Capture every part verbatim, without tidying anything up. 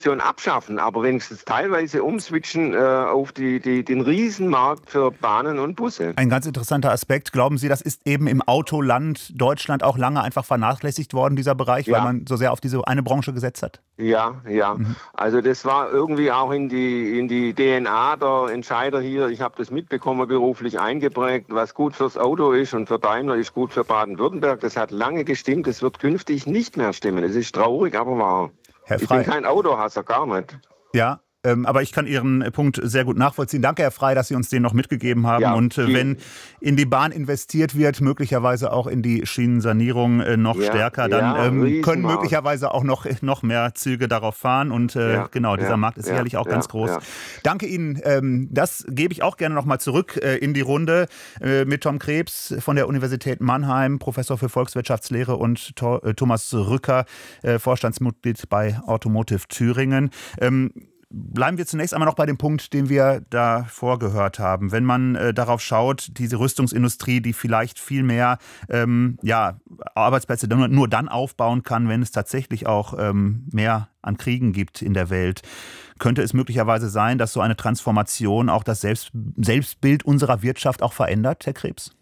abschaffen, aber wenigstens teilweise umswitchen äh, auf die, die, den Riesenmarkt für Bahnen und Busse. Ein ganz interessanter Aspekt. Glauben Sie, das ist eben im Autoland Deutschland auch lange einfach vernachlässigt worden, dieser Bereich, ja. weil man so sehr auf diese eine Branche gesetzt hat? Ja, ja. Mhm. Also das war irgendwie auch in die, in die D N A der Entscheider hier. Ich habe das mitbekommen, beruflich eingeprägt. Was gut fürs Auto ist und für Daimler ist gut für Baden-Württemberg. Das hat lange gestimmt. Das wird künftig nicht mehr stimmen. Es ist traurig, aber wahr. Herr Ich Frey. bin kein Autohasser, gar nicht. Ja, ähm, aber ich kann Ihren Punkt sehr gut nachvollziehen. Danke, Herr Frey, dass Sie uns den noch mitgegeben haben. Ja, und äh, wenn in die Bahn investiert wird, möglicherweise auch in die Schienensanierung äh, noch ja, stärker, dann ja, ähm, können möglicherweise auch noch, noch mehr Züge darauf fahren. Und äh, ja, genau, dieser ja, Markt ist sicherlich auch ja, ganz groß. Ja. Danke Ihnen. Ähm, das gebe ich auch gerne noch mal zurück äh, in die Runde äh, mit Tom Krebs von der Universität Mannheim, Professor für Volkswirtschaftslehre, und to- äh, Thomas Rücker, äh, Vorstandsmitglied bei Automotive Thüringen. Ähm, Bleiben wir zunächst einmal noch bei dem Punkt, den wir da vorgehört haben. Wenn man äh, darauf schaut, diese Rüstungsindustrie, die vielleicht viel mehr ähm, ja, Arbeitsplätze nur, nur dann aufbauen kann, wenn es tatsächlich auch ähm, mehr an Kriegen gibt in der Welt, könnte es möglicherweise sein, dass so eine Transformation auch das Selbst, Selbstbild unserer Wirtschaft auch verändert, Herr Krebs?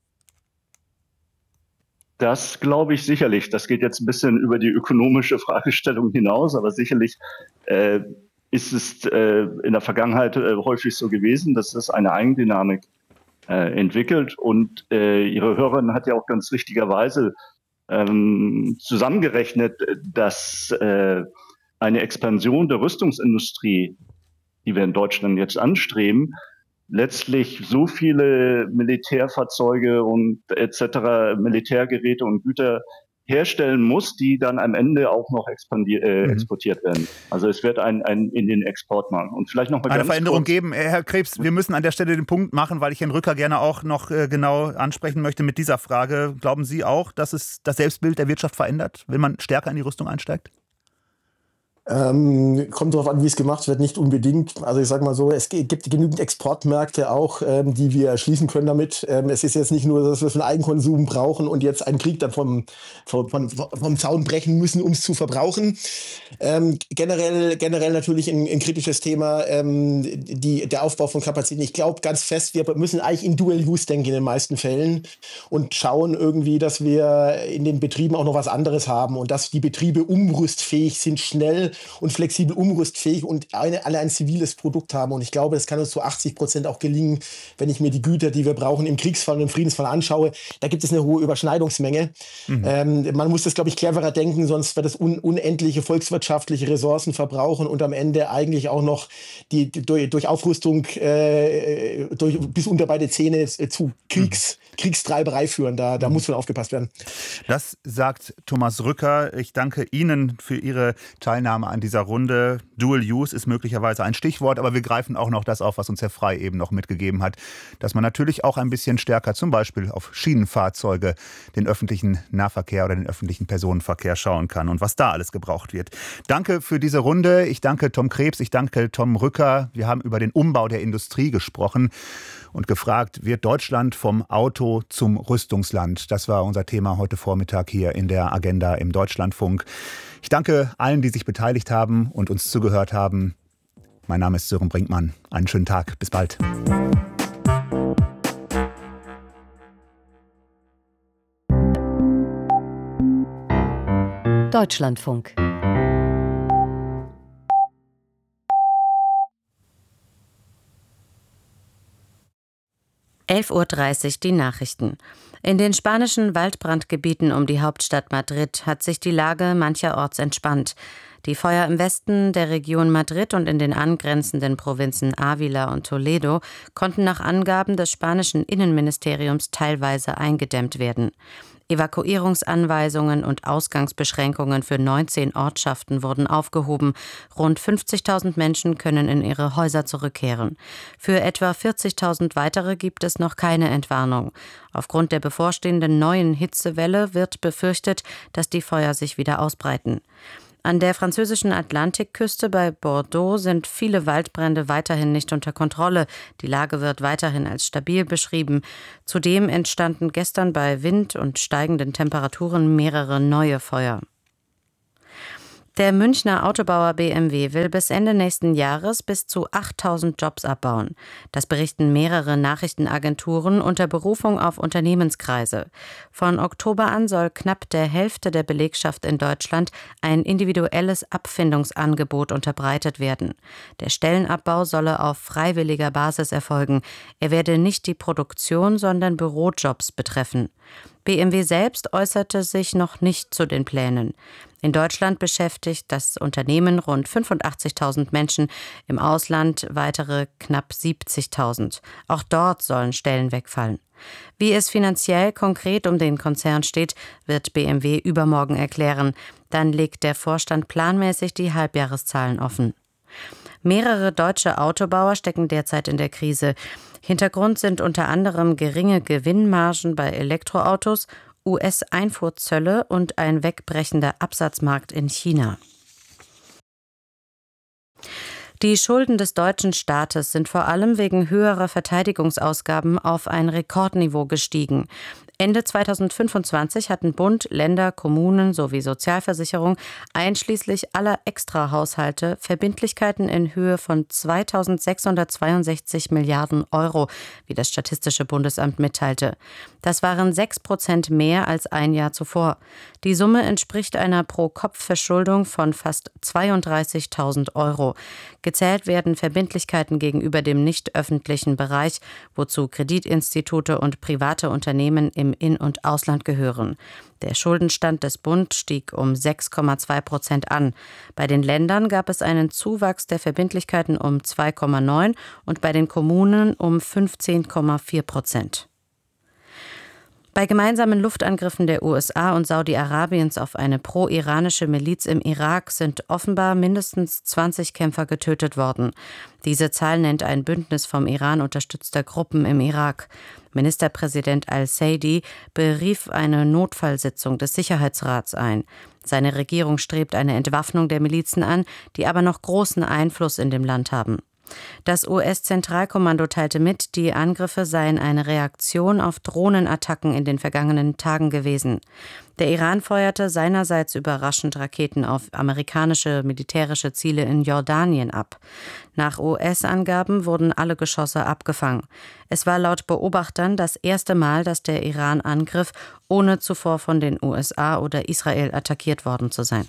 Das glaube ich sicherlich. Das geht jetzt ein bisschen über die ökonomische Fragestellung hinaus, aber sicherlich äh, ist es äh, in der Vergangenheit äh, häufig so gewesen, dass es eine Eigendynamik äh, entwickelt. Und äh, Ihre Hörerin hat ja auch ganz richtigerweise ähm, zusammengerechnet, dass äh, eine Expansion der Rüstungsindustrie, die wir in Deutschland jetzt anstreben, letztlich so viele Militärfahrzeuge und et cetera, Militärgeräte und Güter herstellen muss, die dann am Ende auch noch expandi- äh, mhm. exportiert werden. Also es wird ein, ein in den Exportmarkt. Und vielleicht noch mal eine ganz Veränderung kurz geben. Herr Krebs, wir müssen an der Stelle den Punkt machen, weil ich Herrn Rücker gerne auch noch äh, genau ansprechen möchte mit dieser Frage. Glauben Sie auch, dass es das Selbstbild der Wirtschaft verändert, wenn man stärker in die Rüstung einsteigt? Ähm, kommt darauf an, wie es gemacht wird, nicht unbedingt. Also ich sage mal so, es gibt genügend Exportmärkte auch, ähm, die wir erschließen können damit. Ähm, es ist jetzt nicht nur, dass wir für den Eigenkonsum brauchen und jetzt einen Krieg dann vom, vom, vom, vom Zaun brechen müssen, um es zu verbrauchen. Ähm, generell, generell natürlich ein, ein kritisches Thema, ähm, die, der Aufbau von Kapazitäten. Ich glaube ganz fest, wir müssen eigentlich in Dual Use denken in den meisten Fällen und schauen irgendwie, dass wir in den Betrieben auch noch was anderes haben und dass die Betriebe umrüstfähig sind, schnell und flexibel umrüstfähig und eine, alle ein ziviles Produkt haben. Und ich glaube, das kann uns zu achtzig Prozent auch gelingen, wenn ich mir die Güter, die wir brauchen, im Kriegsfall und im Friedensfall anschaue. Da gibt es eine hohe Überschneidungsmenge. Mhm. Ähm, man muss das, glaube ich, cleverer denken, sonst wird es un- unendliche volkswirtschaftliche Ressourcen verbrauchen und am Ende eigentlich auch noch die, die durch, durch Aufrüstung äh, durch, bis unter beide Zähne äh, zu Kriegs, mhm. Kriegstreiberei führen. Da, da mhm. muss schon aufgepasst werden. Das sagt Thomas Rücker. Ich danke Ihnen für Ihre Teilnahme an dieser Runde. Dual Use ist möglicherweise ein Stichwort, aber wir greifen auch noch das auf, was uns Herr Frey eben noch mitgegeben hat, dass man natürlich auch ein bisschen stärker zum Beispiel auf Schienenfahrzeuge, den öffentlichen Nahverkehr oder den öffentlichen Personenverkehr schauen kann und was da alles gebraucht wird. Danke für diese Runde. Ich danke Tom Krebs, ich danke Tom Rücker. Wir haben über den Umbau der Industrie gesprochen und gefragt, wird Deutschland vom Auto zum Rüstungsland? Das war unser Thema heute Vormittag hier in der Agenda im Deutschlandfunk. Ich danke allen, die sich beteiligt haben und uns zugehört haben. Mein Name ist Sören Brinkmann. Einen schönen Tag. Bis bald. Deutschlandfunk. elf Uhr dreißig die Nachrichten. In den spanischen Waldbrandgebieten um die Hauptstadt Madrid hat sich die Lage mancherorts entspannt. Die Feuer im Westen der Region Madrid und in den angrenzenden Provinzen Ávila und Toledo konnten nach Angaben des spanischen Innenministeriums teilweise eingedämmt werden. Evakuierungsanweisungen und Ausgangsbeschränkungen für neunzehn Ortschaften wurden aufgehoben. Rund fünfzigtausend Menschen können in ihre Häuser zurückkehren. Für etwa vierzigtausend weitere gibt es noch keine Entwarnung. Aufgrund der bevorstehenden neuen Hitzewelle wird befürchtet, dass die Feuer sich wieder ausbreiten. An der französischen Atlantikküste bei Bordeaux sind viele Waldbrände weiterhin nicht unter Kontrolle. Die Lage wird weiterhin als stabil beschrieben. Zudem entstanden gestern bei Wind und steigenden Temperaturen mehrere neue Feuer. Der Münchner Autobauer B M W will bis Ende nächsten Jahres bis zu achttausend Jobs abbauen. Das berichten mehrere Nachrichtenagenturen unter Berufung auf Unternehmenskreise. Von Oktober an soll knapp der Hälfte der Belegschaft in Deutschland ein individuelles Abfindungsangebot unterbreitet werden. Der Stellenabbau solle auf freiwilliger Basis erfolgen. Er werde nicht die Produktion, sondern Bürojobs betreffen. B M W selbst äußerte sich noch nicht zu den Plänen. In Deutschland beschäftigt das Unternehmen rund fünfundachtzigtausend Menschen, im Ausland weitere knapp siebzigtausend. Auch dort sollen Stellen wegfallen. Wie es finanziell konkret um den Konzern steht, wird B M W übermorgen erklären. Dann legt der Vorstand planmäßig die Halbjahreszahlen offen. Mehrere deutsche Autobauer stecken derzeit in der Krise. Hintergrund sind unter anderem geringe Gewinnmargen bei Elektroautos, U S-Einfuhrzölle und ein wegbrechender Absatzmarkt in China. Die Schulden des deutschen Staates sind vor allem wegen höherer Verteidigungsausgaben auf ein Rekordniveau gestiegen. Ende zweitausendfünfundzwanzig hatten Bund, Länder, Kommunen sowie Sozialversicherung einschließlich aller Extrahaushalte Verbindlichkeiten in Höhe von zweitausendsechshundertzweiundsechzig Milliarden Euro, wie das Statistische Bundesamt mitteilte. Das waren sechs Prozent mehr als ein Jahr zuvor. Die Summe entspricht einer Pro-Kopf-Verschuldung von fast zweiunddreißigtausend Euro. Gezählt werden Verbindlichkeiten gegenüber dem nicht öffentlichen Bereich, wozu Kreditinstitute und private Unternehmen im In- und Ausland gehören. Der Schuldenstand des Bundes stieg um sechs Komma zwei Prozent an. Bei den Ländern gab es einen Zuwachs der Verbindlichkeiten um zwei Komma neun und bei den Kommunen um fünfzehn Komma vier Prozent. Bei gemeinsamen Luftangriffen der U S A und Saudi-Arabiens auf eine pro-iranische Miliz im Irak sind offenbar mindestens zwanzig Kämpfer getötet worden. Diese Zahl nennt ein Bündnis vom Iran unterstützter Gruppen im Irak. Ministerpräsident al-Saidi berief eine Notfallsitzung des Sicherheitsrats ein. Seine Regierung strebt eine Entwaffnung der Milizen an, die aber noch großen Einfluss in dem Land haben. Das U S-Zentralkommando teilte mit, die Angriffe seien eine Reaktion auf Drohnenattacken in den vergangenen Tagen gewesen. Der Iran feuerte seinerseits überraschend Raketen auf amerikanische militärische Ziele in Jordanien ab. Nach U S-Angaben wurden alle Geschosse abgefangen. Es war laut Beobachtern das erste Mal, dass der Iran angriff, ohne zuvor von den U S A oder Israel attackiert worden zu sein.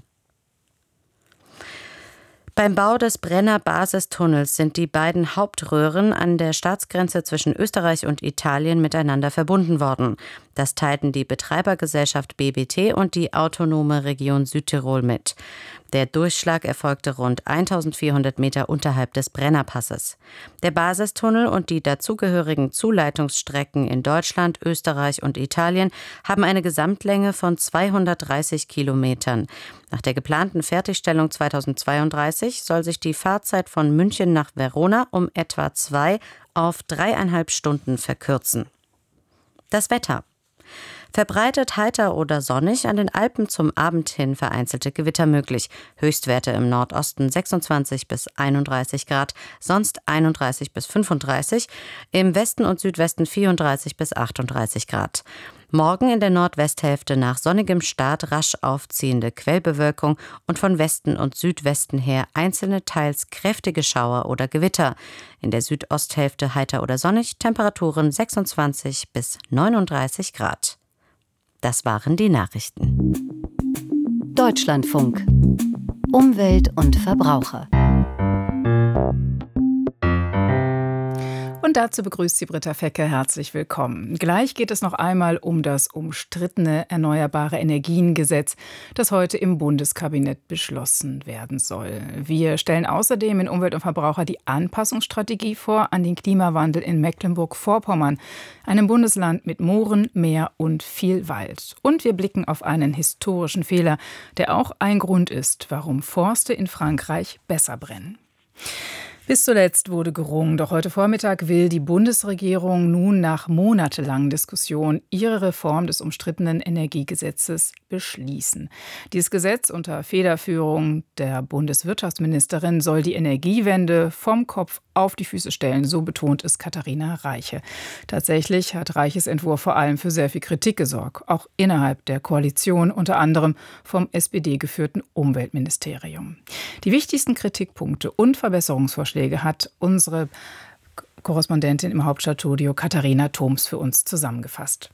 Beim Bau des Brenner Basistunnels sind die beiden Hauptröhren an der Staatsgrenze zwischen Österreich und Italien miteinander verbunden worden. Das teilten die Betreibergesellschaft B B T und die Autonome Region Südtirol mit. Der Durchschlag erfolgte rund eintausendvierhundert Meter unterhalb des Brennerpasses. Der Basistunnel und die dazugehörigen Zuleitungsstrecken in Deutschland, Österreich und Italien haben eine Gesamtlänge von zweihundertdreißig Kilometern. Nach der geplanten Fertigstellung zweitausendzweiunddreißig soll sich die Fahrzeit von München nach Verona um etwa zwei auf dreieinhalb Stunden verkürzen. Das Wetter. Verbreitet heiter oder sonnig, an den Alpen zum Abend hin vereinzelte Gewitter möglich. Höchstwerte im Nordosten sechsundzwanzig bis einunddreißig Grad, sonst einunddreißig bis fünfunddreißig, im Westen und Südwesten vierunddreißig bis achtunddreißig Grad. Morgen in der Nordwesthälfte nach sonnigem Start rasch aufziehende Quellbewölkung und von Westen und Südwesten her einzelne teils kräftige Schauer oder Gewitter. In der Südosthälfte heiter oder sonnig, Temperaturen sechsundzwanzig bis neununddreißig Grad. Das waren die Nachrichten. Deutschlandfunk. Umwelt und Verbraucher. Und dazu begrüßt sie Britta Fecke. Herzlich willkommen. Gleich geht es noch einmal um das umstrittene Erneuerbare Energien-Gesetz, das heute im Bundeskabinett beschlossen werden soll. Wir stellen außerdem in Umwelt und Verbraucher die Anpassungsstrategie vor an den Klimawandel in Mecklenburg-Vorpommern, einem Bundesland mit Mooren, Meer und viel Wald. Und wir blicken auf einen historischen Fehler, der auch ein Grund ist, warum Forste in Frankreich besser brennen. Bis zuletzt wurde gerungen, doch heute Vormittag will die Bundesregierung nun nach monatelangen Diskussionen ihre Reform des umstrittenen Energiegesetzes beschließen. Dieses Gesetz unter Federführung der Bundeswirtschaftsministerin soll die Energiewende vom Kopf auf die Füße stellen, so betont es Katharina Reiche. Tatsächlich hat Reiches Entwurf vor allem für sehr viel Kritik gesorgt, auch innerhalb der Koalition, unter anderem vom S P D-geführten Umweltministerium. Die wichtigsten Kritikpunkte und Verbesserungsvorschläge hat unsere Korrespondentin im Hauptstadtstudio Katharina Thoms für uns zusammengefasst.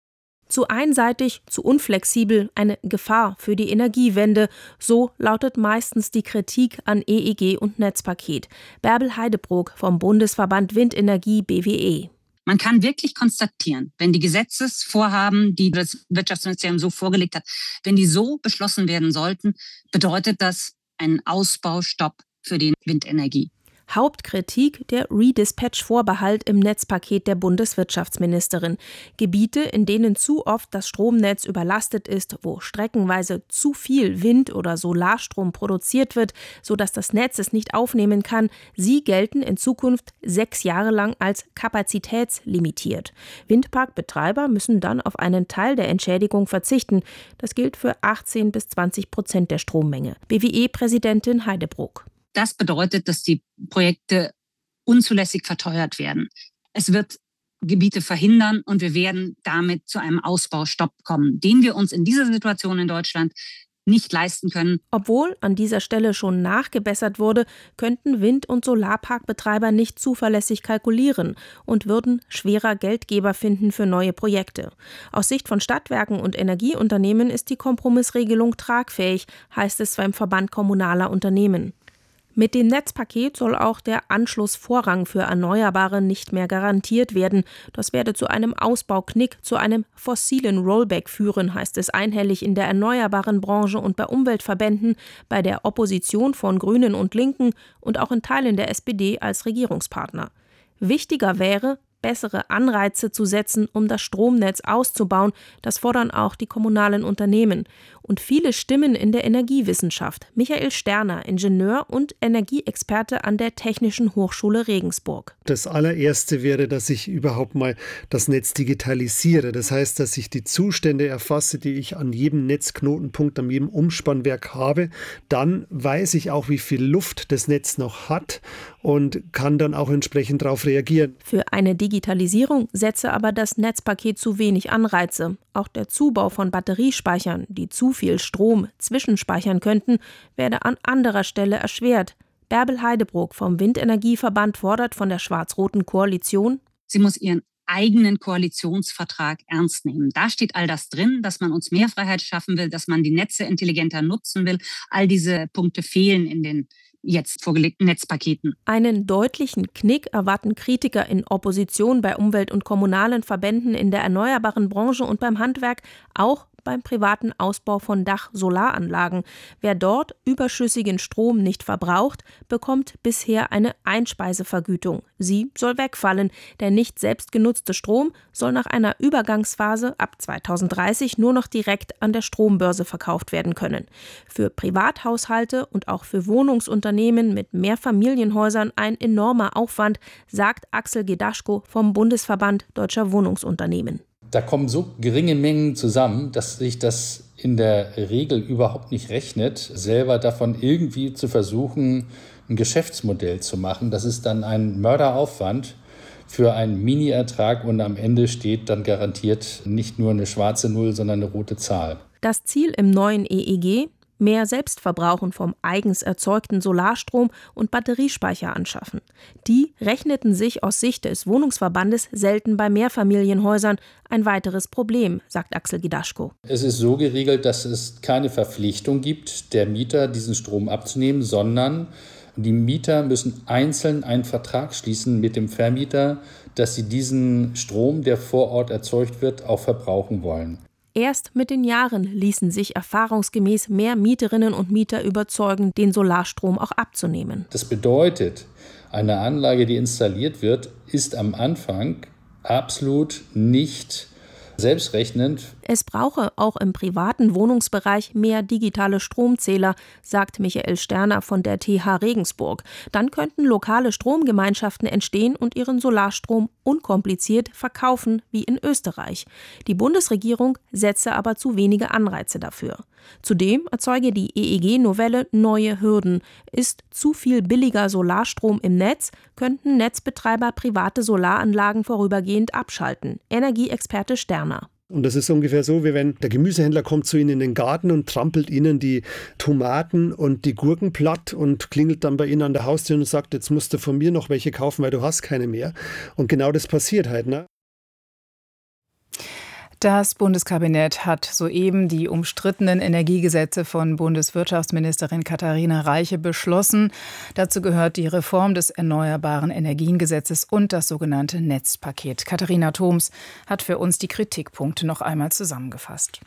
Zu einseitig, zu unflexibel, eine Gefahr für die Energiewende. So lautet meistens die Kritik an E E G und Netzpaket. Bärbel Heidebrook vom Bundesverband Windenergie B W E. Man kann wirklich konstatieren, wenn die Gesetzesvorhaben, die das Wirtschaftsministerium so vorgelegt hat, wenn die so beschlossen werden sollten, bedeutet das einen Ausbaustopp für die Windenergie. Hauptkritik der Redispatch-Vorbehalt im Netzpaket der Bundeswirtschaftsministerin. Gebiete, in denen zu oft das Stromnetz überlastet ist, wo streckenweise zu viel Wind- oder Solarstrom produziert wird, sodass das Netz es nicht aufnehmen kann, sie gelten in Zukunft sechs Jahre lang als kapazitätslimitiert. Windparkbetreiber müssen dann auf einen Teil der Entschädigung verzichten. Das gilt für achtzehn bis zwanzig Prozent der Strommenge. B W E-Präsidentin Heidebrook. Das bedeutet, dass die Projekte unzulässig verteuert werden. Es wird Gebiete verhindern und wir werden damit zu einem Ausbaustopp kommen, den wir uns in dieser Situation in Deutschland nicht leisten können. Obwohl an dieser Stelle schon nachgebessert wurde, könnten Wind- und Solarparkbetreiber nicht zuverlässig kalkulieren und würden schwerer Geldgeber finden für neue Projekte. Aus Sicht von Stadtwerken und Energieunternehmen ist die Kompromissregelung tragfähig, heißt es beim Verband kommunaler Unternehmen. Mit dem Netzpaket soll auch der Anschlussvorrang für Erneuerbare nicht mehr garantiert werden. Das werde zu einem Ausbauknick, zu einem fossilen Rollback führen, heißt es einhellig in der erneuerbaren Branche und bei Umweltverbänden, bei der Opposition von Grünen und Linken und auch in Teilen der S P D als Regierungspartner. Wichtiger wäre, bessere Anreize zu setzen, um das Stromnetz auszubauen. Das fordern auch die kommunalen Unternehmen. Und viele Stimmen in der Energiewissenschaft. Michael Sterner, Ingenieur und Energieexperte an der Technischen Hochschule Regensburg. Das allererste wäre, dass ich überhaupt mal das Netz digitalisiere. Das heißt, dass ich die Zustände erfasse, die ich an jedem Netzknotenpunkt, an jedem Umspannwerk habe. Dann weiß ich auch, wie viel Luft das Netz noch hat und kann dann auch entsprechend darauf reagieren. Für eine Digitalisierung setze aber das Netzpaket zu wenig Anreize. Auch der Zubau von Batteriespeichern, die zu viel Strom zwischenspeichern könnten, werde an anderer Stelle erschwert. Bärbel Heidebrook vom Windenergieverband fordert von der schwarz-roten Koalition: Sie muss ihren eigenen Koalitionsvertrag ernst nehmen. Da steht all das drin, dass man uns mehr Freiheit schaffen will, dass man die Netze intelligenter nutzen will. All diese Punkte fehlen in den jetzt vorgelegten Netzpaketen. Einen deutlichen Knick erwarten Kritiker in Opposition bei Umwelt- und kommunalen Verbänden in der erneuerbaren Branche und beim Handwerk, auch beim privaten Ausbau von Dach-Solaranlagen. Wer dort überschüssigen Strom nicht verbraucht, bekommt bisher eine Einspeisevergütung. Sie soll wegfallen. Der nicht selbst genutzte Strom soll nach einer Übergangsphase ab zweitausenddreißig nur noch direkt an der Strombörse verkauft werden können. Für Privathaushalte und auch für Wohnungsunternehmen mit Mehrfamilienhäusern ein enormer Aufwand, sagt Axel Gedaschko vom Bundesverband Deutscher Wohnungsunternehmen. Da kommen so geringe Mengen zusammen, dass sich das in der Regel überhaupt nicht rechnet, selber davon irgendwie zu versuchen, ein Geschäftsmodell zu machen. Das ist dann ein Mörderaufwand für einen Mini-Ertrag und am Ende steht dann garantiert nicht nur eine schwarze Null, sondern eine rote Zahl. Das Ziel im neuen E E G: mehr Selbstverbrauchen vom eigens erzeugten Solarstrom und Batteriespeicher anschaffen. Die rechneten sich aus Sicht des Wohnungsverbandes selten bei Mehrfamilienhäusern. Ein weiteres Problem, sagt Axel Gedaschko. Es ist so geregelt, dass es keine Verpflichtung gibt, der Mieter diesen Strom abzunehmen, sondern die Mieter müssen einzeln einen Vertrag schließen mit dem Vermieter, dass sie diesen Strom, der vor Ort erzeugt wird, auch verbrauchen wollen. Erst mit den Jahren ließen sich erfahrungsgemäß mehr Mieterinnen und Mieter überzeugen, den Solarstrom auch abzunehmen. Das bedeutet, eine Anlage, die installiert wird, ist am Anfang absolut nicht Selbstrechnend. Es brauche auch im privaten Wohnungsbereich mehr digitale Stromzähler, sagt Michael Sterner von der T H Regensburg. Dann könnten lokale Stromgemeinschaften entstehen und ihren Solarstrom unkompliziert verkaufen, wie in Österreich. Die Bundesregierung setze aber zu wenige Anreize dafür. Zudem erzeuge die E E G-Novelle neue Hürden. Ist zu viel billiger Solarstrom im Netz, könnten Netzbetreiber private Solaranlagen vorübergehend abschalten. Energieexperte Sterner. Und das ist ungefähr so, wie wenn der Gemüsehändler kommt zu Ihnen in den Garten und trampelt Ihnen die Tomaten und die Gurken platt und klingelt dann bei Ihnen an der Haustür und sagt, jetzt musst du von mir noch welche kaufen, weil du hast keine mehr. Und genau das passiert halt, ne? Das Bundeskabinett hat soeben die umstrittenen Energiegesetze von Bundeswirtschaftsministerin Katharina Reiche beschlossen. Dazu gehört die Reform des Erneuerbaren Energiengesetzes und das sogenannte Netzpaket. Katharina Thoms hat für uns die Kritikpunkte noch einmal zusammengefasst.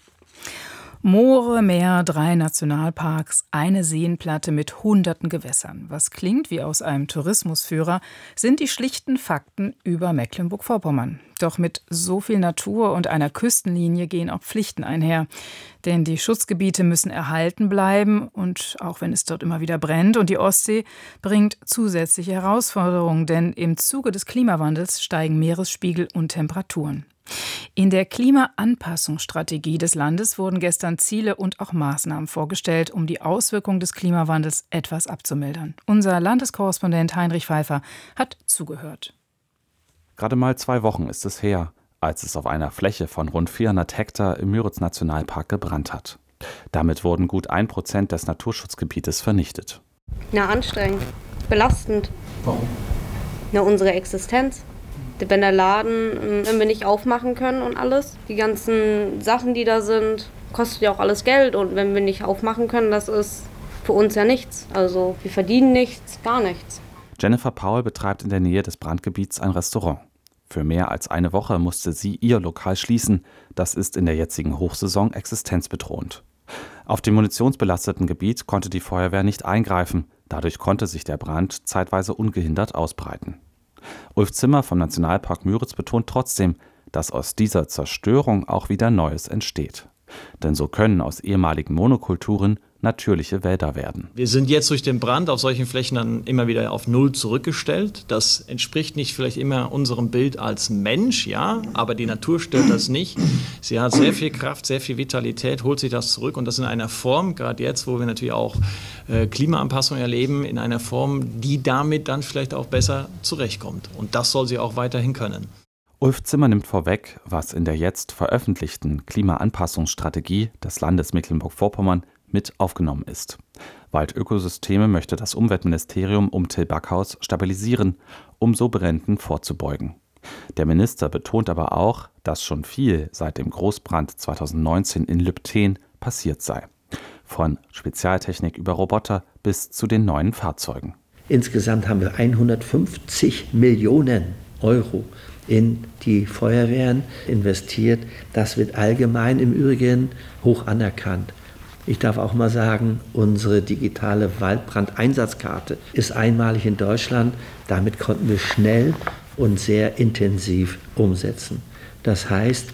Moore, Meer, drei Nationalparks, eine Seenplatte mit hunderten Gewässern. Was klingt wie aus einem Tourismusführer, sind die schlichten Fakten über Mecklenburg-Vorpommern. Doch mit so viel Natur und einer Küstenlinie gehen auch Pflichten einher. Denn die Schutzgebiete müssen erhalten bleiben, und auch wenn es dort immer wieder brennt. Und die Ostsee bringt zusätzliche Herausforderungen, denn im Zuge des Klimawandels steigen Meeresspiegel und Temperaturen. In der Klimaanpassungsstrategie des Landes wurden gestern Ziele und auch Maßnahmen vorgestellt, um die Auswirkungen des Klimawandels etwas abzumildern. Unser Landeskorrespondent Heinrich Pfeiffer hat zugehört. Gerade mal zwei Wochen ist es her, als es auf einer Fläche von rund vierhundert Hektar im Müritz-Nationalpark gebrannt hat. Damit wurden gut ein Prozent des Naturschutzgebietes vernichtet. Na, anstrengend, belastend. Warum? Na, unsere Existenz. Wenn der Laden, wenn wir nicht aufmachen können und alles, die ganzen Sachen, die da sind, kostet ja auch alles Geld. Und wenn wir nicht aufmachen können, das ist für uns ja nichts. Also wir verdienen nichts, gar nichts. Jennifer Paul betreibt in der Nähe des Brandgebiets ein Restaurant. Für mehr als eine Woche musste sie ihr Lokal schließen. Das ist in der jetzigen Hochsaison existenzbedrohend. Auf dem munitionsbelasteten Gebiet konnte die Feuerwehr nicht eingreifen. Dadurch konnte sich der Brand zeitweise ungehindert ausbreiten. Ulf Zimmer vom Nationalpark Müritz betont trotzdem, dass aus dieser Zerstörung auch wieder Neues entsteht. Denn so können aus ehemaligen Monokulturen natürliche Wälder werden. Wir sind jetzt durch den Brand auf solchen Flächen dann immer wieder auf Null zurückgestellt. Das entspricht nicht vielleicht immer unserem Bild als Mensch, ja, aber die Natur stört das nicht. Sie hat sehr viel Kraft, sehr viel Vitalität, holt sich das zurück, und das in einer Form, gerade jetzt, wo wir natürlich auch äh, Klimaanpassung erleben, in einer Form, die damit dann vielleicht auch besser zurechtkommt. Und das soll sie auch weiterhin können. Ulf Zimmer nimmt vorweg, was in der jetzt veröffentlichten Klimaanpassungsstrategie des Landes Mecklenburg-Vorpommern mit aufgenommen ist. Waldökosysteme möchte das Umweltministerium um Till Backhaus stabilisieren, um so Bränden vorzubeugen. Der Minister betont aber auch, dass schon viel seit dem Großbrand zweitausendneunzehn in Lübtheen passiert sei. Von Spezialtechnik über Roboter bis zu den neuen Fahrzeugen. Insgesamt haben wir hundertfünfzig Millionen Euro in die Feuerwehren investiert. Das wird allgemein im Übrigen hoch anerkannt. Ich darf auch mal sagen, unsere digitale Waldbrandeinsatzkarte ist einmalig in Deutschland. Damit konnten wir schnell und sehr intensiv umsetzen. Das heißt,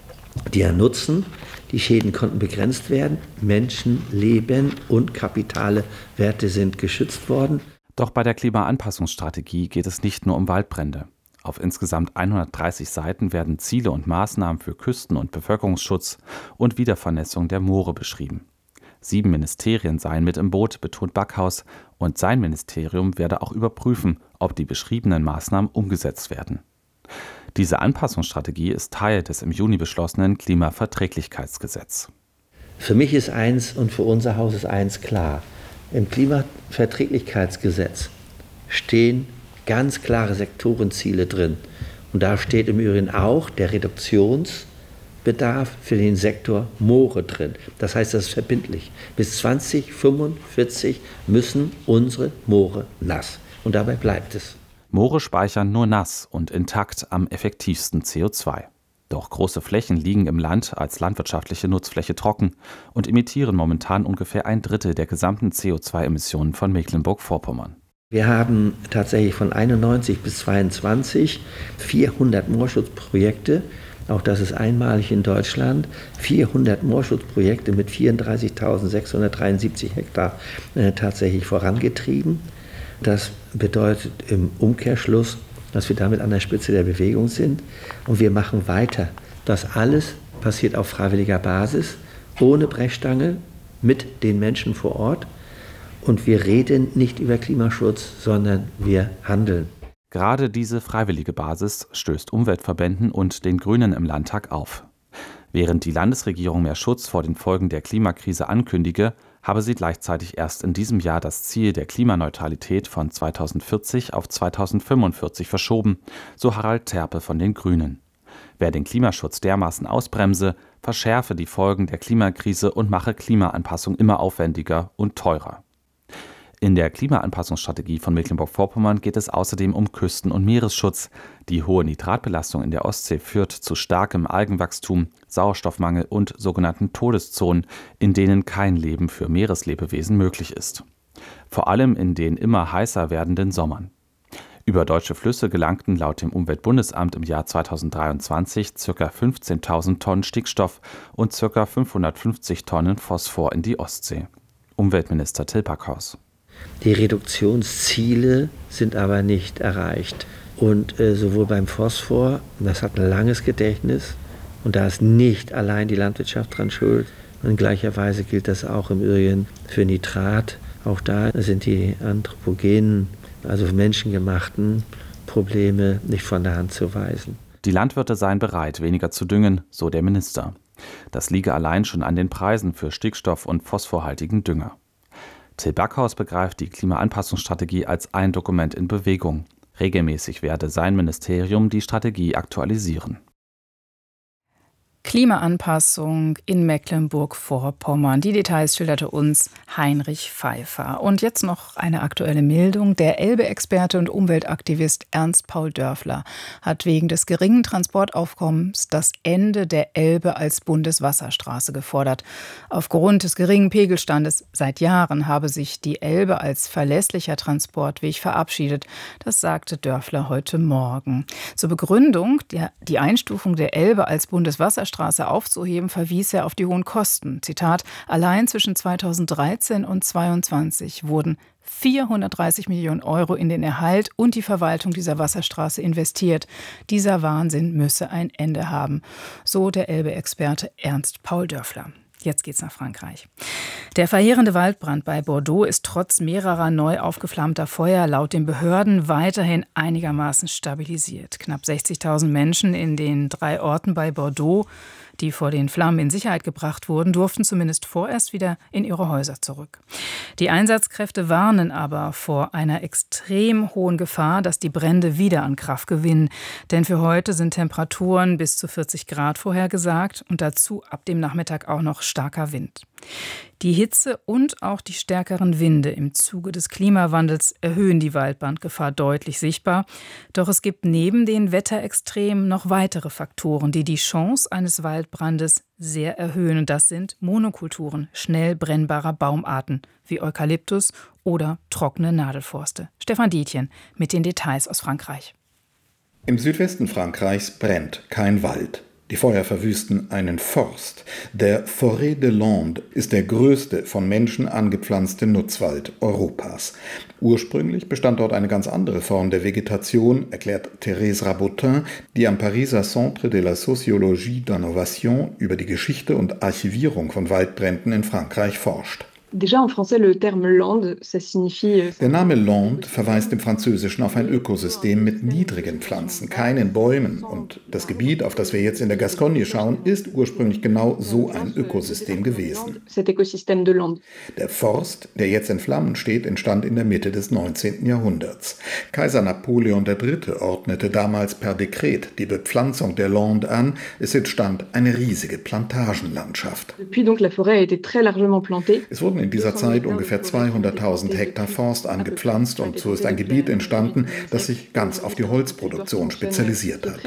der Nutzen, die Schäden konnten begrenzt werden, Menschen, Leben und kapitale Werte sind geschützt worden. Doch bei der Klimaanpassungsstrategie geht es nicht nur um Waldbrände. Auf insgesamt hundertdreißig Seiten werden Ziele und Maßnahmen für Küsten- und Bevölkerungsschutz und Wiedervernässung der Moore beschrieben. Sieben Ministerien seien mit im Boot, betont Backhaus, und sein Ministerium werde auch überprüfen, ob die beschriebenen Maßnahmen umgesetzt werden. Diese Anpassungsstrategie ist Teil des im Juni beschlossenen Klimaverträglichkeitsgesetzes. Für mich ist eins und für unser Haus ist eins klar. Im Klimaverträglichkeitsgesetz stehen ganz klare Sektorenziele drin. Und da steht im Übrigen auch der Reduktionsbedarf für den Sektor Moore drin. Das heißt, das ist verbindlich. Bis zweitausendfünfundvierzig müssen unsere Moore nass. Und dabei bleibt es. Moore speichern nur nass und intakt am effektivsten C O zwei. Doch große Flächen liegen im Land als landwirtschaftliche Nutzfläche trocken und emittieren momentan ungefähr ein Drittel der gesamten C O zwei Emissionen von Mecklenburg-Vorpommern. Wir haben tatsächlich von einundneunzig bis zweiundzwanzig vierhundert Moorschutzprojekte Auch das ist einmalig in Deutschland. vierhundert Moorschutzprojekte mit vierunddreißigtausendsechshundertdreiundsiebzig Hektar äh, tatsächlich vorangetrieben. Das bedeutet im Umkehrschluss, dass wir damit an der Spitze der Bewegung sind. Und wir machen weiter. Das alles passiert auf freiwilliger Basis, ohne Brechstange, mit den Menschen vor Ort. Und wir reden nicht über Klimaschutz, sondern wir handeln. Gerade diese freiwillige Basis stößt Umweltverbänden und den Grünen im Landtag auf. Während die Landesregierung mehr Schutz vor den Folgen der Klimakrise ankündige, habe sie gleichzeitig erst in diesem Jahr das Ziel der Klimaneutralität von zweitausendvierzig auf zweitausendfünfundvierzig verschoben, so Harald Terpe von den Grünen. Wer den Klimaschutz dermaßen ausbremse, verschärfe die Folgen der Klimakrise und mache Klimaanpassung immer aufwendiger und teurer. In der Klimaanpassungsstrategie von Mecklenburg-Vorpommern geht es außerdem um Küsten- und Meeresschutz. Die hohe Nitratbelastung in der Ostsee führt zu starkem Algenwachstum, Sauerstoffmangel und sogenannten Todeszonen, in denen kein Leben für Meereslebewesen möglich ist. Vor allem in den immer heißer werdenden Sommern. Über deutsche Flüsse gelangten laut dem Umweltbundesamt im Jahr zweitausenddreiundzwanzig ca. fünfzehntausend Tonnen Stickstoff und ca. fünfhundertfünfzig Tonnen Phosphor in die Ostsee. Umweltminister Till Backhaus. Die Reduktionsziele sind aber nicht erreicht. Und äh, sowohl beim Phosphor, das hat ein langes Gedächtnis, und da ist nicht allein die Landwirtschaft dran schuld. Und in gleicher Weise gilt das auch im Übrigen für Nitrat. Auch da sind die anthropogenen, also menschengemachten Probleme nicht von der Hand zu weisen. Die Landwirte seien bereit, weniger zu düngen, so der Minister. Das liege allein schon an den Preisen für Stickstoff- und phosphorhaltigen Dünger. Till Backhaus begreift die Klimaanpassungsstrategie als ein Dokument in Bewegung. Regelmäßig werde sein Ministerium die Strategie aktualisieren. Klimaanpassung in Mecklenburg-Vorpommern. Die Details schilderte uns Heinrich Pfeiffer. Und jetzt noch eine aktuelle Meldung. Der Elbe-Experte und Umweltaktivist Ernst Paul Dörfler hat wegen des geringen Transportaufkommens das Ende der Elbe als Bundeswasserstraße gefordert. Aufgrund des geringen Pegelstandes seit Jahren habe sich die Elbe als verlässlicher Transportweg verabschiedet. Das sagte Dörfler heute Morgen. Zur Begründung, der, die Einstufung der Elbe als Bundeswasserstraße Straße aufzuheben, verwies er auf die hohen Kosten. Zitat: Allein zwischen zweitausenddreizehn und zweitausendzweiundzwanzig wurden vierhundertdreißig Millionen Euro in den Erhalt und die Verwaltung dieser Wasserstraße investiert. Dieser Wahnsinn müsse ein Ende haben. So der Elbe-Experte Ernst Paul Dörfler. Jetzt geht's nach Frankreich. Der verheerende Waldbrand bei Bordeaux ist trotz mehrerer neu aufgeflammter Feuer laut den Behörden weiterhin einigermaßen stabilisiert. Knapp sechzigtausend Menschen in den drei Orten bei Bordeaux, die vor den Flammen in Sicherheit gebracht wurden, durften zumindest vorerst wieder in ihre Häuser zurück. Die Einsatzkräfte warnen aber vor einer extrem hohen Gefahr, dass die Brände wieder an Kraft gewinnen. Denn für heute sind Temperaturen bis zu vierzig Grad vorhergesagt und dazu ab dem Nachmittag auch noch starker Wind. Die Hitze und auch die stärkeren Winde im Zuge des Klimawandels erhöhen die Waldbrandgefahr deutlich sichtbar. Doch es gibt neben den Wetterextremen noch weitere Faktoren, die die Chance eines Waldbrandes sehr erhöhen. Und das sind Monokulturen schnell brennbarer Baumarten wie Eukalyptus oder trockene Nadelforste. Stefan Dietjen mit den Details aus Frankreich. Im Südwesten Frankreichs brennt kein Wald. Die Feuer verwüsten einen Forst. Der Forêt de Landes ist der größte von Menschen angepflanzte Nutzwald Europas. Ursprünglich bestand dort eine ganz andere Form der Vegetation, erklärt Thérèse Rabotin, die am Pariser Centre de la Sociologie d'Innovation über die Geschichte und Archivierung von Waldbränden in Frankreich forscht. Der Name Lande verweist im Französischen auf ein Ökosystem mit niedrigen Pflanzen, keinen Bäumen. Und das Gebiet, auf das wir jetzt in der Gascogne schauen, ist ursprünglich genau so ein Ökosystem gewesen. Der Forst, der jetzt in Flammen steht, entstand in der Mitte des neunzehnten Jahrhunderts. Kaiser Napoleon der Dritte ordnete damals per Dekret die Bepflanzung der Lande an. Es entstand eine riesige Plantagenlandschaft. Es wurden in dieser Zeit ungefähr zweihunderttausend Hektar Forst angepflanzt und so ist ein Gebiet entstanden, das sich ganz auf die Holzproduktion spezialisiert hat.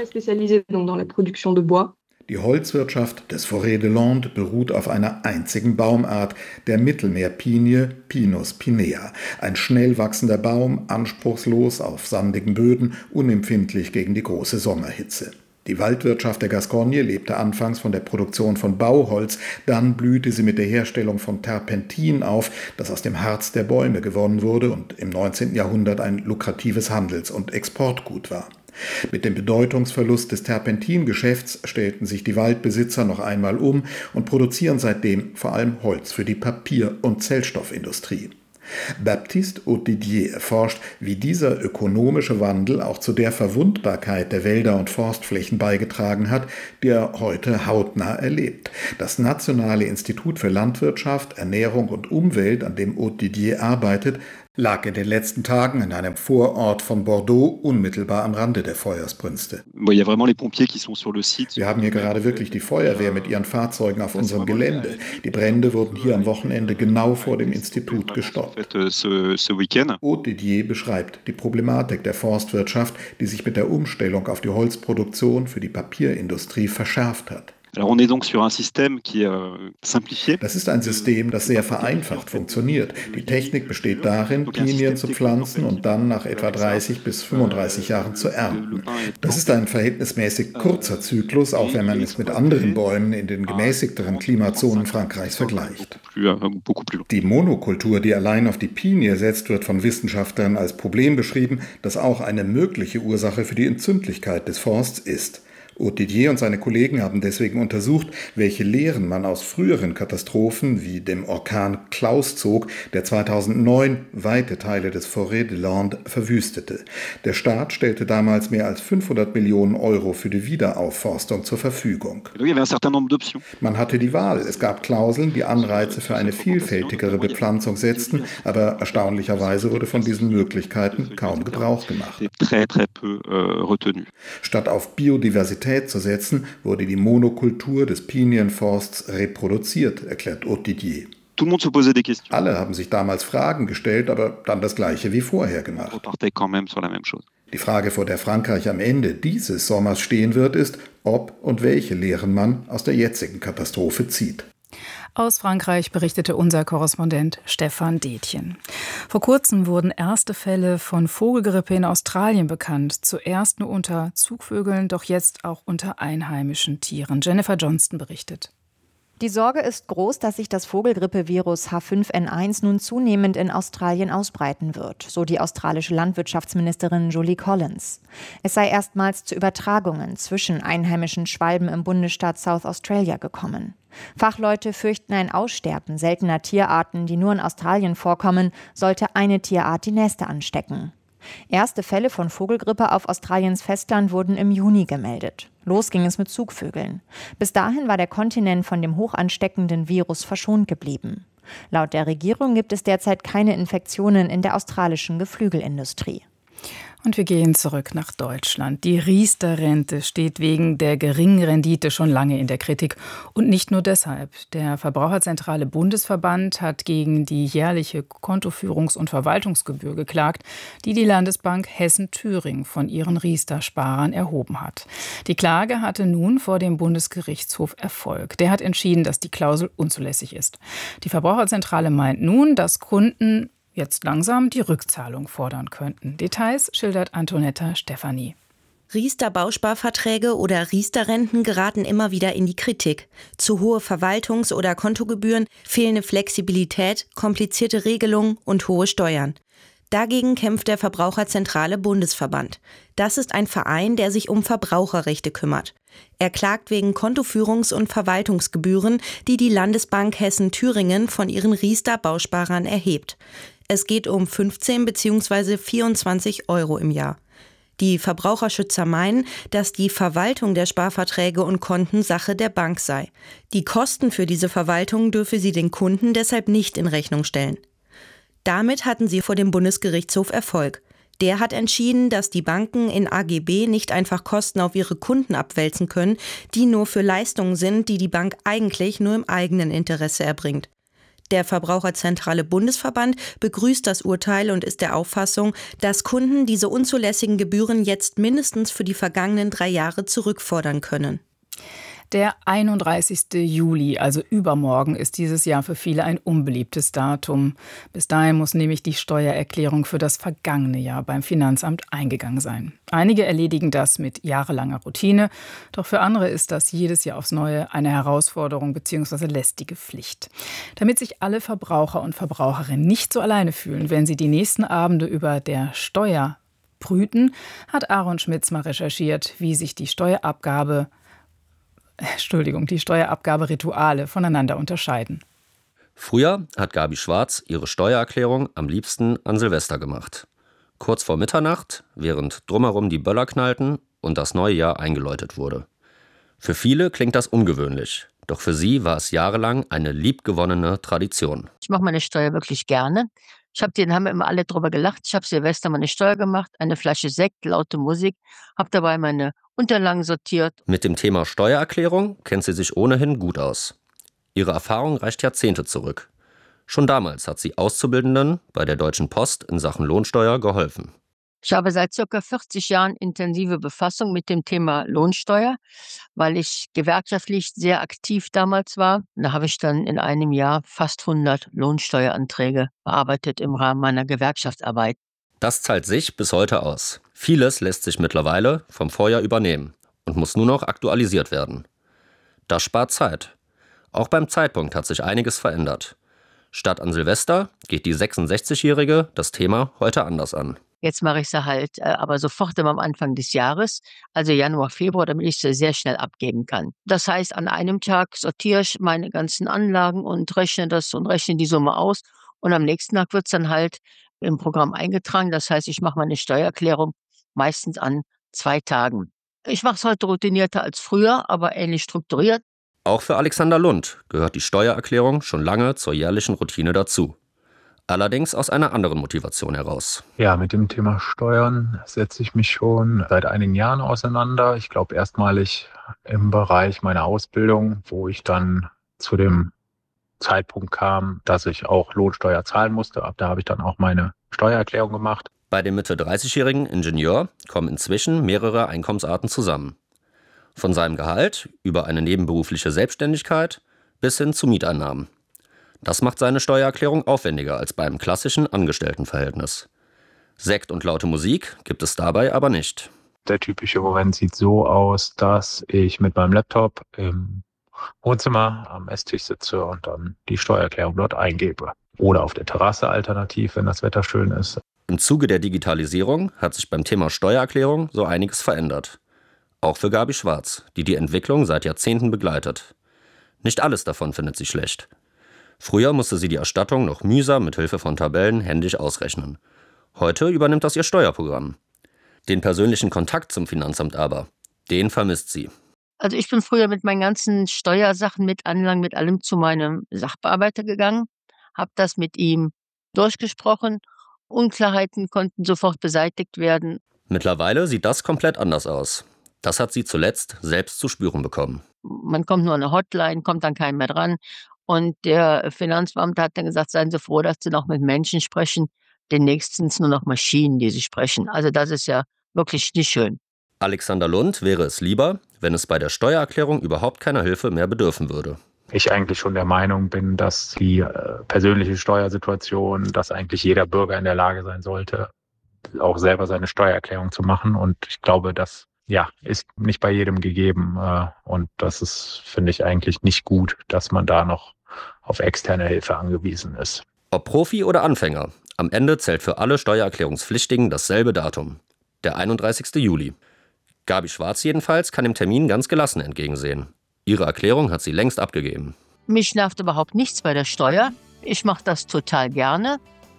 Die Holzwirtschaft des Forêt de Landes beruht auf einer einzigen Baumart, der Mittelmeerpinie Pinus pinea. Ein schnell wachsender Baum, anspruchslos auf sandigen Böden, unempfindlich gegen die große Sommerhitze. Die Waldwirtschaft der Gascogne lebte anfangs von der Produktion von Bauholz, dann blühte sie mit der Herstellung von Terpentin auf, das aus dem Harz der Bäume gewonnen wurde und im neunzehnten Jahrhundert ein lukratives Handels- und Exportgut war. Mit dem Bedeutungsverlust des Terpentingeschäfts stellten sich die Waldbesitzer noch einmal um und produzieren seitdem vor allem Holz für die Papier- und Zellstoffindustrie. Baptiste Haut-Didier erforscht, wie dieser ökonomische Wandel auch zu der Verwundbarkeit der Wälder und Forstflächen beigetragen hat, die er heute hautnah erlebt. Das Nationale Institut für Landwirtschaft, Ernährung und Umwelt, an dem Haut-Didier arbeitet, lag in den letzten Tagen in einem Vorort von Bordeaux unmittelbar am Rande der Feuersbrünste. Wir haben hier gerade wirklich die Feuerwehr mit ihren Fahrzeugen auf unserem Gelände. Die Brände wurden hier am Wochenende genau vor dem Institut gestoppt. Haut-Didier beschreibt die Problematik der Forstwirtschaft, die sich mit der Umstellung auf die Holzproduktion für die Papierindustrie verschärft hat. Das ist ein System, das sehr vereinfacht funktioniert. Die Technik besteht darin, Pinien zu pflanzen und dann nach etwa dreißig bis fünfunddreißig Jahren zu ernten. Das ist ein verhältnismäßig kurzer Zyklus, auch wenn man es mit anderen Bäumen in den gemäßigteren Klimazonen Frankreichs vergleicht. Die Monokultur, die allein auf die Pinie setzt, wird von Wissenschaftlern als Problem beschrieben, das auch eine mögliche Ursache für die Entzündlichkeit des Forsts ist. Haut-Didier und seine Kollegen haben deswegen untersucht, welche Lehren man aus früheren Katastrophen wie dem Orkan Klaus zog, der zweitausendneun weite Teile des Forêt de Landes verwüstete. Der Staat stellte damals mehr als fünfhundert Millionen Euro für die Wiederaufforstung zur Verfügung. Man hatte die Wahl. Es gab Klauseln, die Anreize für eine vielfältigere Bepflanzung setzten, aber erstaunlicherweise wurde von diesen Möglichkeiten kaum Gebrauch gemacht. Statt auf Biodiversität zu setzen, wurde die Monokultur des Pinienforsts reproduziert, erklärt Haut-Didier. Alle haben sich damals Fragen gestellt, aber dann das Gleiche wie vorher gemacht. Die Frage, vor der Frankreich am Ende dieses Sommers stehen wird, ist, ob und welche Lehren man aus der jetzigen Katastrophe zieht. Aus Frankreich berichtete unser Korrespondent Stefan Detjen. Vor kurzem wurden erste Fälle von Vogelgrippe in Australien bekannt. Zuerst nur unter Zugvögeln, doch jetzt auch unter einheimischen Tieren. Jennifer Johnston berichtet. Die Sorge ist groß, dass sich das Vogelgrippevirus H fünf N eins nun zunehmend in Australien ausbreiten wird, so die australische Landwirtschaftsministerin Julie Collins. Es sei erstmals zu Übertragungen zwischen einheimischen Schwalben im Bundesstaat South Australia gekommen. Fachleute fürchten ein Aussterben seltener Tierarten, die nur in Australien vorkommen, sollte eine Tierart die nächste anstecken. Erste Fälle von Vogelgrippe auf Australiens Festland wurden im Juni gemeldet. Los ging es mit Zugvögeln. Bis dahin war der Kontinent von dem hochansteckenden Virus verschont geblieben. Laut der Regierung gibt es derzeit keine Infektionen in der australischen Geflügelindustrie. Und wir gehen zurück nach Deutschland. Die Riester-Rente steht wegen der geringen Rendite schon lange in der Kritik. Und nicht nur deshalb. Der Verbraucherzentrale Bundesverband hat gegen die jährliche Kontoführungs- und Verwaltungsgebühr geklagt, die die Landesbank Hessen-Thüringen von ihren Riester-Sparern erhoben hat. Die Klage hatte nun vor dem Bundesgerichtshof Erfolg. Der hat entschieden, dass die Klausel unzulässig ist. Die Verbraucherzentrale meint nun, dass Kunden jetzt langsam die Rückzahlung fordern könnten. Details schildert Antonetta Stefanie. Riester-Bausparverträge oder Riester-Renten geraten immer wieder in die Kritik. Zu hohe Verwaltungs- oder Kontogebühren, fehlende Flexibilität, komplizierte Regelungen und hohe Steuern. Dagegen kämpft der Verbraucherzentrale Bundesverband. Das ist ein Verein, der sich um Verbraucherrechte kümmert. Er klagt wegen Kontoführungs- und Verwaltungsgebühren, die die Landesbank Hessen-Thüringen von ihren Riester-Bausparern erhebt. Es geht um fünfzehn bzw. vierundzwanzig Euro im Jahr. Die Verbraucherschützer meinen, dass die Verwaltung der Sparverträge und Konten Sache der Bank sei. Die Kosten für diese Verwaltung dürfe sie den Kunden deshalb nicht in Rechnung stellen. Damit hatten sie vor dem Bundesgerichtshof Erfolg. Der hat entschieden, dass die Banken in A G B nicht einfach Kosten auf ihre Kunden abwälzen können, die nur für Leistungen sind, die die Bank eigentlich nur im eigenen Interesse erbringt. Der Verbraucherzentrale Bundesverband begrüßt das Urteil und ist der Auffassung, dass Kunden diese unzulässigen Gebühren jetzt mindestens für die vergangenen drei Jahre zurückfordern können. Der einunddreißigste Juli, also übermorgen, ist dieses Jahr für viele ein unbeliebtes Datum. Bis dahin muss nämlich die Steuererklärung für das vergangene Jahr beim Finanzamt eingegangen sein. Einige erledigen das mit jahrelanger Routine, doch für andere ist das jedes Jahr aufs Neue eine Herausforderung bzw. lästige Pflicht. Damit sich alle Verbraucher und Verbraucherinnen nicht so alleine fühlen, wenn sie die nächsten Abende über der Steuer brüten, hat Aaron Schmitz mal recherchiert, wie sich die Steuerabgabe Entschuldigung, die Steuerabgaberituale voneinander unterscheiden. Früher hat Gabi Schwarz ihre Steuererklärung am liebsten an Silvester gemacht. Kurz vor Mitternacht, während drumherum die Böller knallten und das neue Jahr eingeläutet wurde. Für viele klingt das ungewöhnlich, doch für sie war es jahrelang eine liebgewonnene Tradition. Ich mache meine Steuer wirklich gerne. Ich habe den haben immer alle drüber gelacht. Ich habe Silvester meine Steuer gemacht, eine Flasche Sekt, laute Musik, habe dabei meine Unterlagen sortiert. Mit dem Thema Steuererklärung kennt sie sich ohnehin gut aus. Ihre Erfahrung reicht Jahrzehnte zurück. Schon damals hat sie Auszubildenden bei der Deutschen Post in Sachen Lohnsteuer geholfen. Ich habe seit ca. vierzig Jahren intensive Befassung mit dem Thema Lohnsteuer, weil ich gewerkschaftlich sehr aktiv damals war. Da habe ich dann in einem Jahr fast hundert Lohnsteueranträge bearbeitet im Rahmen meiner Gewerkschaftsarbeit. Das zahlt sich bis heute aus. Vieles lässt sich mittlerweile vom Vorjahr übernehmen und muss nur noch aktualisiert werden. Das spart Zeit. Auch beim Zeitpunkt hat sich einiges verändert. Statt an Silvester geht die sechsundsechzigjährige das Thema heute anders an. Jetzt mache ich sie halt, äh, aber sofort immer am Anfang des Jahres, also Januar, Februar, damit ich sie sehr schnell abgeben kann. Das heißt, an einem Tag sortiere ich meine ganzen Anlagen und rechne das und rechne die Summe aus. Und am nächsten Tag wird es dann halt im Programm eingetragen. Das heißt, ich mache meine Steuererklärung meistens an zwei Tagen. Ich mache es heute routinierter als früher, aber ähnlich strukturiert. Auch für Alexander Lund gehört die Steuererklärung schon lange zur jährlichen Routine dazu. Allerdings aus einer anderen Motivation heraus. Ja, mit dem Thema Steuern setze ich mich schon seit einigen Jahren auseinander. Ich glaube erstmalig im Bereich meiner Ausbildung, wo ich dann zu dem Zeitpunkt kam, dass ich auch Lohnsteuer zahlen musste. Ab da habe ich dann auch meine Steuererklärung gemacht. Bei dem Mitte dreißigjährigen Ingenieur kommen inzwischen mehrere Einkommensarten zusammen. Von seinem Gehalt über eine nebenberufliche Selbstständigkeit bis hin zu Mieteinnahmen. Das macht seine Steuererklärung aufwendiger als beim klassischen Angestelltenverhältnis. Sekt und laute Musik gibt es dabei aber nicht. Der typische Moment sieht so aus, dass ich mit meinem Laptop im Wohnzimmer am Esstisch sitze und dann die Steuererklärung dort eingebe. Oder auf der Terrasse alternativ, wenn das Wetter schön ist. Im Zuge der Digitalisierung hat sich beim Thema Steuererklärung so einiges verändert. Auch für Gabi Schwarz, die die Entwicklung seit Jahrzehnten begleitet. Nicht alles davon findet sie schlecht. Früher musste sie die Erstattung noch mühsam mit Hilfe von Tabellen händisch ausrechnen. Heute übernimmt das ihr Steuerprogramm. Den persönlichen Kontakt zum Finanzamt aber, den vermisst sie. Also ich bin früher mit meinen ganzen Steuersachen, mit Anlagen, mit allem zu meinem Sachbearbeiter gegangen, habe das mit ihm durchgesprochen. Unklarheiten konnten sofort beseitigt werden. Mittlerweile sieht das komplett anders aus. Das hat sie zuletzt selbst zu spüren bekommen. Man kommt nur an eine Hotline, kommt dann keiner mehr dran. Und der Finanzbeamte hat dann gesagt, seien Sie froh, dass Sie noch mit Menschen sprechen. Demnächst sind es nur noch Maschinen, die Sie sprechen. Also das ist ja wirklich nicht schön. Alexander Lund wäre es lieber, wenn es bei der Steuererklärung überhaupt keiner Hilfe mehr bedürfen würde. Ich eigentlich schon der Meinung bin, dass die äh, persönliche Steuersituation, dass eigentlich jeder Bürger in der Lage sein sollte, auch selber seine Steuererklärung zu machen. Und ich glaube, das ja, ist nicht bei jedem gegeben. Äh, und das ist, finde ich, eigentlich nicht gut, dass man da noch auf externe Hilfe angewiesen ist. Ob Profi oder Anfänger, am Ende zählt für alle Steuererklärungspflichtigen dasselbe Datum, der einunddreißigste Juli. Gabi Schwarz jedenfalls kann dem Termin ganz gelassen entgegensehen. Ihre Erklärung hat sie längst abgegeben. Mich nervt überhaupt nichts bei der Steuer. Ich mache das total gerne.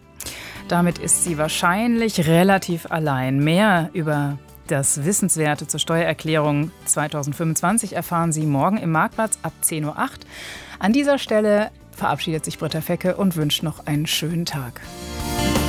Damit ist sie wahrscheinlich relativ allein. Mehr über das Wissenswerte zur Steuererklärung zweitausendfünfundzwanzig erfahren Sie morgen im Marktplatz ab zehn Uhr acht. An dieser Stelle verabschiedet sich Britta Fecke und wünscht noch einen schönen Tag.